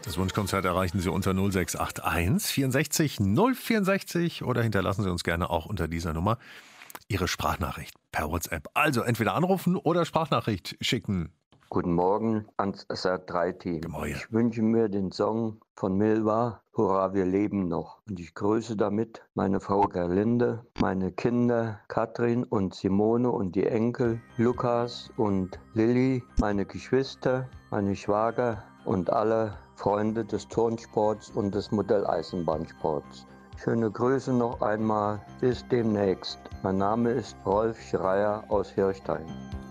Das Wunschkonzert erreichen Sie unter 0681 64 064 oder hinterlassen Sie uns gerne auch unter dieser Nummer Ihre Sprachnachricht per WhatsApp. Also entweder anrufen oder Sprachnachricht schicken. Guten Morgen ans SR3-Team. Gemäue. Ich wünsche mir den Song von Milva, Hurra, wir leben noch. Und ich grüße damit meine Frau Gerlinde, meine Kinder Katrin und Simone und die Enkel Lukas und Lilly, meine Geschwister, meine Schwager und alle Freunde des Turnsports und des Modelleisenbahnsports. Schöne Grüße noch einmal. Bis demnächst. Mein Name ist Rolf Schreier aus Hirstein.